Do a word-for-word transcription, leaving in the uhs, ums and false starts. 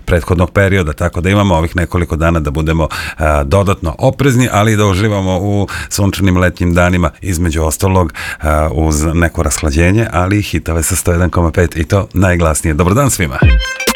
prethodnog perioda, tako da imamo ovih nekoliko dana da budemo a, dodatno oprezni, ali i da uživamo u sunčanim letnjim danima, između ostalog a, uz neko rashlađenje, ali i hitove sa sto jedan zarez pet i to najglasnije. Dobar dan svima!